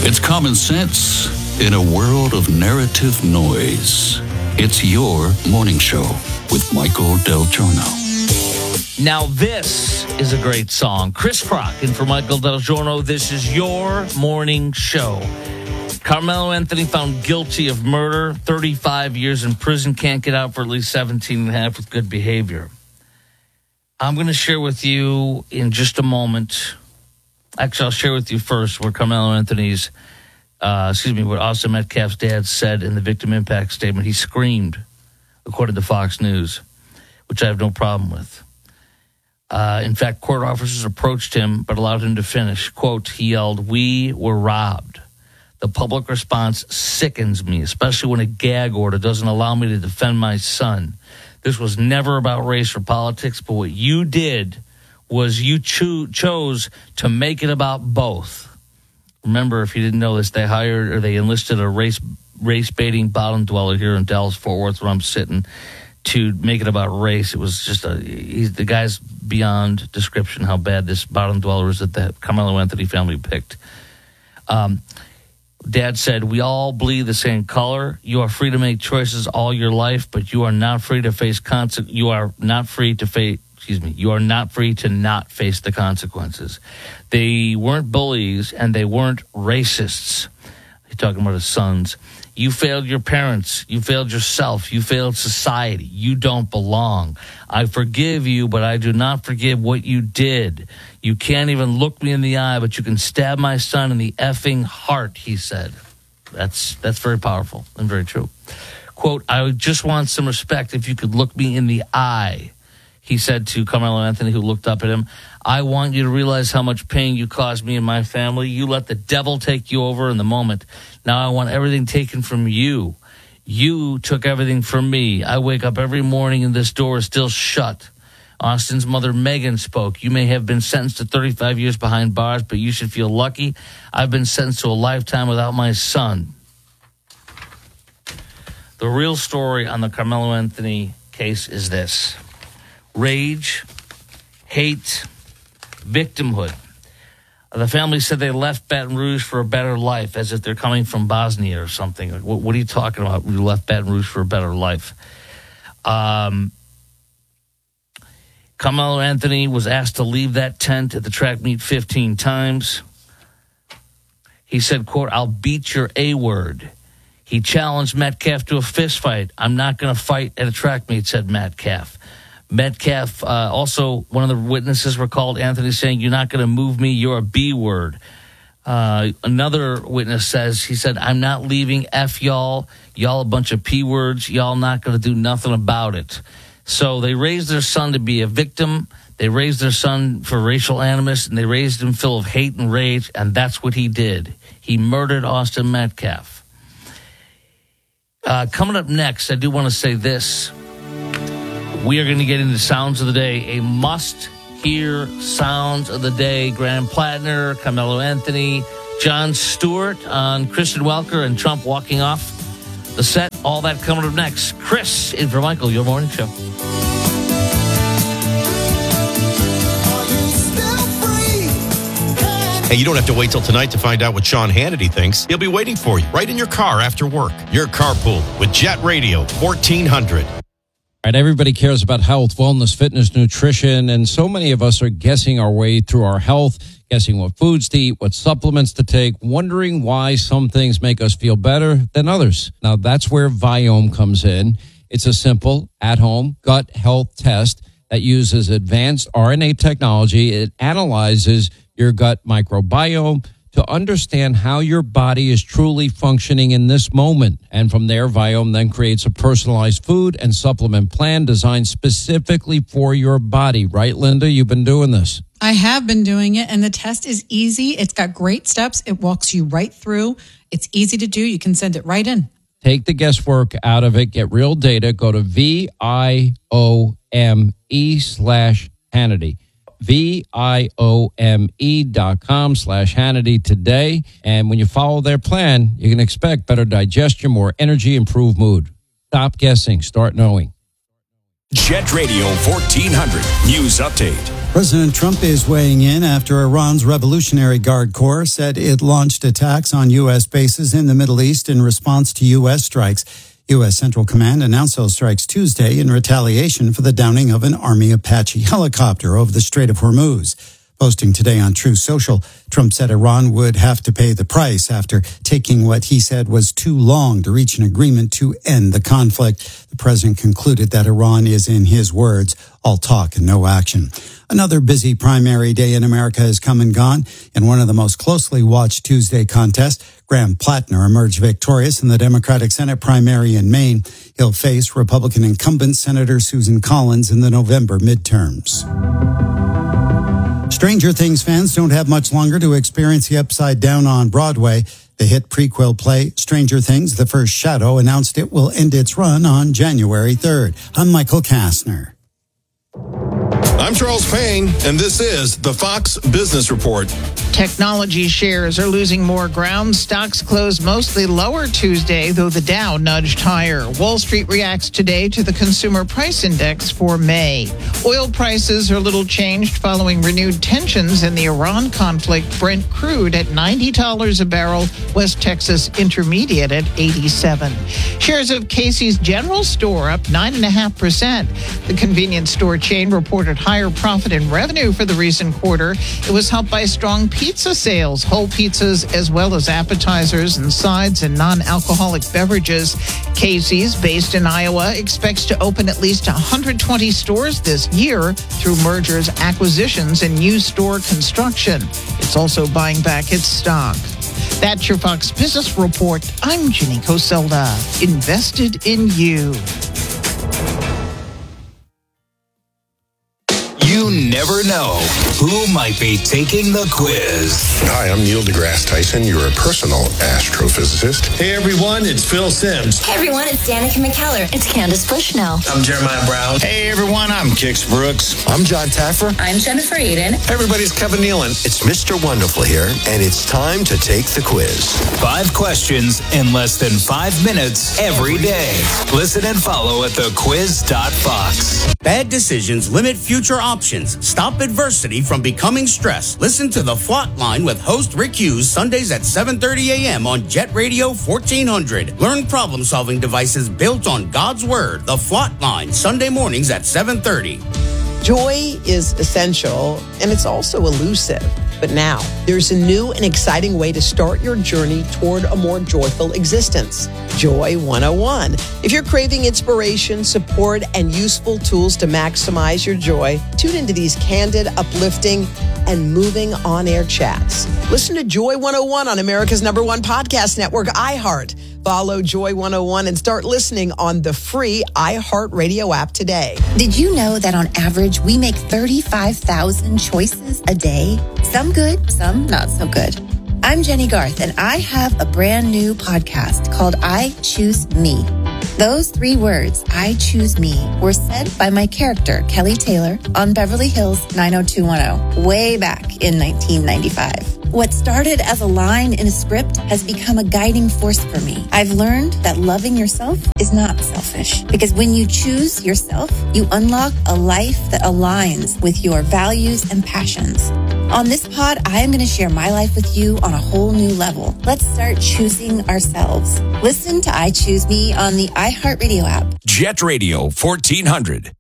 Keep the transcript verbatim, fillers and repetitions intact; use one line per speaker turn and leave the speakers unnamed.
It's common sense in a world of narrative noise. It's your morning show with Michael Del Giorno.
Now this is a great song. Chris Crock and for Michael Del Giorno, this is your morning show. Carmelo Anthony found guilty of murder, thirty-five years in prison, can't get out for at least seventeen and a half with good behavior. I'm going to share with you in just a moment. Actually, I'll share with you first where Carmelo Anthony's, uh, excuse me, what Austin Metcalf's dad said in the victim impact statement. He screamed, according to Fox News, which I have no problem with. Uh, in fact, court officers approached him but allowed him to finish. Quote, he yelled, "We were robbed. The public response sickens me, especially when a gag order doesn't allow me to defend my son. This was never about race or politics, but what you did was you cho- chose to make it about both." Remember, if you didn't know this, they hired or they enlisted a race race baiting bottom dweller here in Dallas Fort Worth, where I'm sitting, to make it about race. It was just a he's the guy's beyond description how bad this bottom dweller is that the Carmelo Anthony family picked. Um. Dad said, "We all bleed the same color. You are free to make choices all your life, but you are not free to face conse- You are not free to face. Excuse me. You are not free to not face the consequences." They weren't bullies and they weren't racists. He's talking about his sons. You failed your parents. You failed yourself. You failed society. You don't belong. I forgive you, but I do not forgive what you did. You can't even look me in the eye, but you can stab my son in the effing heart, he said. That's that's very powerful and very true. Quote, "I just want some respect if you could look me in the eye," he said to Carmelo Anthony, who looked up at him. "I want you to realize how much pain you caused me and my family. You let the devil take you over in the moment. Now I want everything taken from you. You took everything from me. I wake up every morning and this door is still shut." Austin's mother, Megan, spoke. "You may have been sentenced to thirty-five years behind bars, but you should feel lucky. I've been sentenced to a lifetime without my son." The real story on the Carmelo Anthony case is this: rage, hate, victimhood. The family said they left Baton Rouge for a better life, as if they're coming from Bosnia or something. What, what are you talking about? We left Baton Rouge for a better life. Um... Carmelo Anthony was asked to leave that tent at the track meet fifteen times. He said, quote, "I'll beat your A word." He challenged Metcalf to a fist fight. "I'm not going to fight at a track meet," said Metcalf. Metcalf, uh, also, one of the witnesses recalled Anthony saying, "You're not going to move me. You're a B word." Uh, another witness says, he said, "I'm not leaving. F y'all. Y'all a bunch of P words. Y'all not going to do nothing about it." So they raised their son to be a victim. They raised their son for racial animus, and they raised him full of hate and rage, and that's what he did. He murdered Austin Metcalf. Uh, coming up next, I do want to say this. We are going to get into Sounds of the Day, a must-hear Sounds of the Day. Graham Plattner, Carmelo Anthony, Jon Stewart on Kristen Welker and Trump walking off the set. All that coming up next. Chris, in for Michael, your morning show.
Hey, you don't have to wait till tonight to find out what Sean Hannity thinks. He'll be waiting for you right in your car after work. Your carpool with Jet Radio fourteen hundred.
All right, everybody cares about health, wellness, fitness, nutrition, and so many of us are guessing our way through our health, guessing what foods to eat, what supplements to take, wondering why some things make us feel better than others. Now, that's where Viome comes in. It's a simple, at-home gut health test that uses advanced R N A technology. It analyzes your gut microbiome to understand how your body is truly functioning in this moment. And from there, Viome then creates a personalized food and supplement plan designed specifically for your body. Right, Linda? You've been doing this.
I have been doing it, and the test is easy. It's got great steps. It walks you right through. It's easy to do. You can send it right in.
Take the guesswork out of it. Get real data. Go to V I O M E slash Hannity. V I O M E dot com slash Hannity today. And when you follow their plan, you can expect better digestion, more energy, improved mood. Stop guessing. Start knowing.
Jet Radio fourteen hundred News Update.
President Trump is weighing in after Iran's Revolutionary Guard Corps said it launched attacks on U S bases in the Middle East in response to U S strikes. U S Central Command announced those strikes Tuesday in retaliation for the downing of an Army Apache helicopter over the Strait of Hormuz. Posting today on Truth Social, Trump said Iran would have to pay the price after taking what he said was too long to reach an agreement to end the conflict. The president concluded that Iran is, in his words, all talk and no action. Another busy primary day in America has come and gone. In one of the most closely watched Tuesday contests, Graham Plattner emerged victorious in the Democratic Senate primary in Maine. He'll face Republican incumbent Senator Susan Collins in the November midterms. Stranger Things fans don't have much longer to experience the Upside Down on Broadway. The hit prequel play, Stranger Things, The First Shadow, announced it will end its run on January third. I'm Michael Kastner.
I'm Charles Payne, and this is the Fox Business Report.
Technology shares are losing more ground. Stocks closed mostly lower Tuesday, though the Dow nudged higher. Wall Street reacts today to the Consumer Price Index for May. Oil prices are little changed following renewed tensions in the Iran conflict. Brent crude at ninety dollars a barrel, West Texas Intermediate at eighty-seven. Shares of Casey's General Store up nine point five percent. The convenience store chain reported higher profit and revenue for the recent quarter. It was helped by strong pizza sales, whole pizzas, as well as appetizers and sides and non-alcoholic beverages. Casey's, based in Iowa, expects to open at least one hundred twenty stores this year through mergers, acquisitions, and new store construction. It's also buying back its stock. That's your Fox Business Report. I'm Ginny Coselda. Invested in you.
You never know who might be taking the quiz.
Hi, I'm Neil deGrasse Tyson. You're a personal astrophysicist.
Hey, everyone, it's Phil Simms.
Hey, everyone, it's Danica McKellar. It's Candace Bushnell.
I'm Jeremiah Brown.
Hey, everyone, I'm Kix Brooks.
I'm John Taffer.
I'm Jennifer Aiden.
Hey, everybody's Kevin Nealon.
It's Mister Wonderful here, and it's time to take the quiz.
Five questions in less than five minutes every day. Listen and follow at the quiz dot fox.
Bad decisions limit future options. Stop adversity from becoming stress. Listen to The Flot Line with host Rick Hughes Sundays at seven thirty a.m. on Jet Radio fourteen hundred. Learn problem-solving devices built on God's Word. The Flot Line, Sunday mornings at seven thirty.
Joy is essential, and it's also elusive. But now, there's a new and exciting way to start your journey toward a more joyful existence. Joy one oh one. If you're craving inspiration, support, and useful tools to maximize your joy, tune into these candid, uplifting, and moving on-air chats. Listen to Joy one oh one on America's number one podcast network, iHeart. Follow Joy one oh one and start listening on the free iHeartRadio app today.
Did you know that on average, we make thirty-five thousand choices a day? Some good, some not so good. I'm Jenny Garth, and I have a brand new podcast called I Choose Me. Those three words, I choose me, were said by my character, Kelly Taylor, on Beverly Hills nine oh two one oh, way back in nineteen ninety-five. What started as a line in a script has become a guiding force for me. I've learned that loving yourself is not selfish, because when you choose yourself, you unlock a life that aligns with your values and passions. On this pod, I am going to share my life with you on a whole new level. Let's start choosing ourselves. Listen to I Choose Me on the iHeartRadio app.
Jet Radio fourteen hundred.